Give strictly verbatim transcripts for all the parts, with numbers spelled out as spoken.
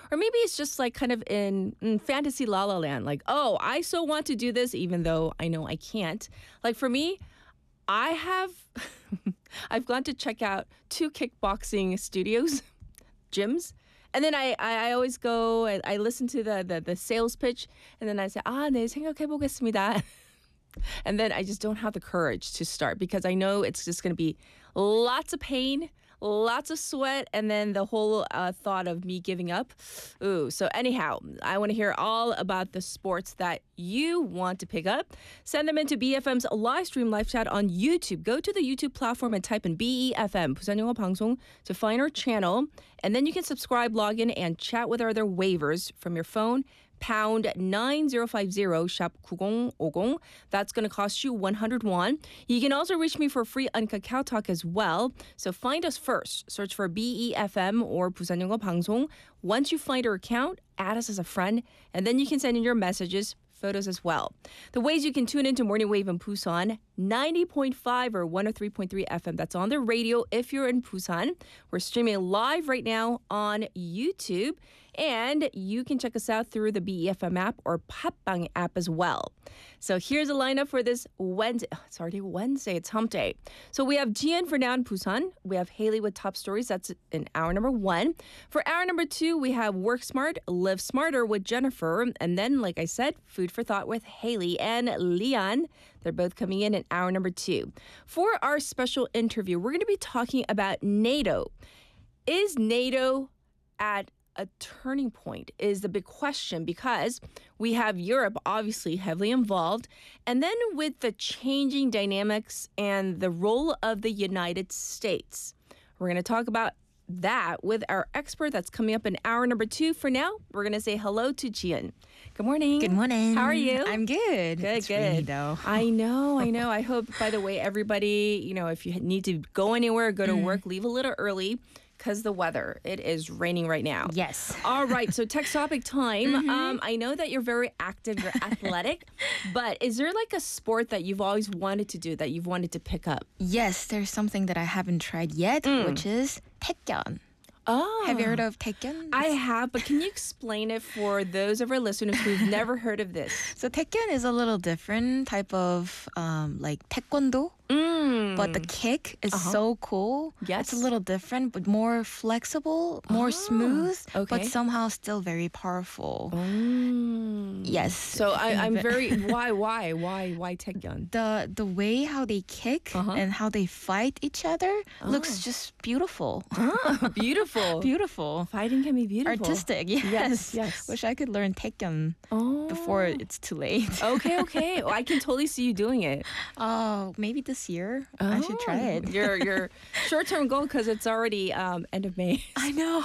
Or maybe it's just like kind of in, in fantasy la la land. Like, oh, I so want to do this even though I know I can't. Like for me, I have, I've gone to check out two kickboxing studios, gyms. And then I, I, I always go, I, I listen to the, the, the sales pitch. And then I say, 아, 네, 생각해보겠습니다. And then I just don't have the courage to start because I know it's just going to be lots of pain, lots of sweat, and then the whole uh, thought of me giving up. Ooh, so anyhow, I want to hear all about the sports that you want to pick up. Send them into B F M's live stream live chat on YouTube. Go to the YouTube platform and type in B E F M, 부산 영어 방송, to find our channel. And then you can subscribe, log in, and chat with our other waivers from your phone. Pound nine zero five zero, shop 구공오공. That's going to cost you one hundred won. You can also reach me for free on Kakao Talk as well. So find us first. Search for B E F M or 부산 영어 방송. Once you find our account, add us as a friend, and then you can send in your messages, photos as well. The ways you can tune into Morning Wave in Busan, ninety point five or one oh three point three F M. That's on the radio if you're in Busan. We're streaming live right now on YouTube. And you can check us out through the B E F M app or Patbang app as well. So here's a lineup for this Wednesday. Oh, it's already Wednesday. It's hump day. So we have Jian for now in Busan. We have Haley with top stories. That's in hour number one. For hour number two, we have Work Smart, Live Smarter with Jennifer. And then, like I said, Food for Thought with Haley and Leon. They're both coming in in hour number two. For our special interview, we're going to be talking about NATO. Is NATO at a turning point is the big question because we have Europe obviously heavily involved. And then with the changing dynamics and the role of the United States, we're going to talk about that with our expert that's coming up in hour number two. For now, we're going to say hello to Jian. Good morning. Good morning. How are you? I'm good. Good, it's good. Rainy, though. I know, I know. I hope, by the way, everybody, you know, if you need to go anywhere, go to mm. work, leave a little early. Because the weather, it is raining right now. Yes. All right, so text topic time. Mm-hmm. Um, I know that you're very active, you're athletic, but is there like a sport that you've always wanted to do, that you've wanted to pick up? Yes, there's something that I haven't tried yet, mm. which is taekyon. Oh. Have you heard of taekyon? I have, but can you explain it for those of our listeners who've never heard of this? So taekyon is a little different type of um, like taekwondo. Mm. But the kick is uh-huh. so cool. Yes. It's a little different, but more flexible, more oh, smooth, okay. but somehow still very powerful. Mm. Yes. So I, I'm very, why, why, why, why taekyon? The the way how they kick uh-huh. and how they fight each other oh. looks just beautiful. Oh, beautiful. Beautiful. Fighting can be beautiful. Artistic, yes. Yes, yes. Wish I could learn taekyon oh. before it's too late. Okay, okay. Well, I can totally see you doing it. Oh, maybe this year. Oh. I should try it. Your your short-term goal, because it's already um, end of May. I know.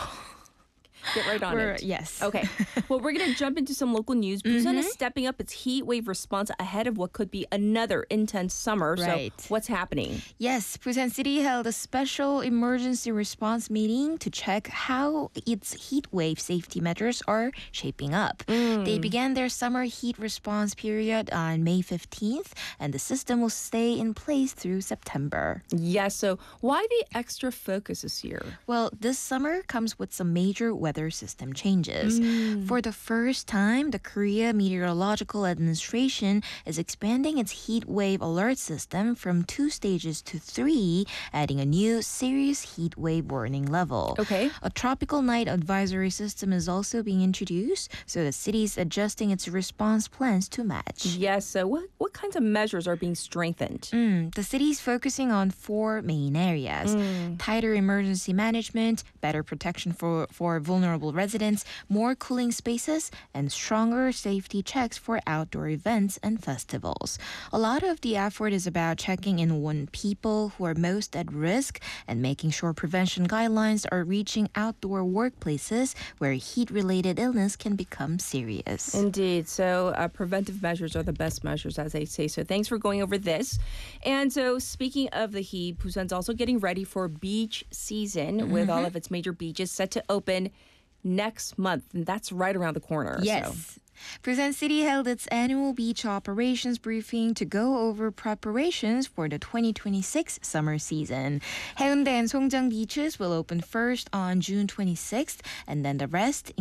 Get right on we're, it. Yes. Okay. Well, we're going to jump into some local news. Busan mm-hmm. is stepping up its heat wave response ahead of what could be another intense summer. Right. So what's happening? Yes, Busan City held a special emergency response meeting to check how its heat wave safety measures are shaping up. Mm. They began their summer heat response period on May fifteenth, and the system will stay in place through September. Yes. So why the extra focus this year? Well, this summer comes with some major weather system changes. Mm. For the first time, the Korea Meteorological Administration is expanding its heat wave alert system from two stages to three, adding a new serious heat wave warning level. Okay. A tropical night advisory system is also being introduced, so the city is adjusting its response plans to match. Yes. So what, what kinds of measures are being strengthened? Mm, the city is focusing on four main areas. Mm. Tighter emergency management, better protection for, for vulnerable residents, more cooling spaces, and stronger safety checks for outdoor events and festivals. A lot of the effort is about checking in on people who are most at risk and making sure prevention guidelines are reaching outdoor workplaces where heat-related illness can become serious. Indeed. So uh, preventive measures are the best measures, as they say. So thanks for going over this. And so speaking of the heat, Busan's also getting ready for beach season mm-hmm. with all of its major beaches set to open next month, and that's right around the corner. Yes. So. Busan City held its annual beach operations briefing to go over preparations for the twenty twenty-six summer season. Haeundae and Songjang beaches will open first on June twenty-sixth, and then the rest,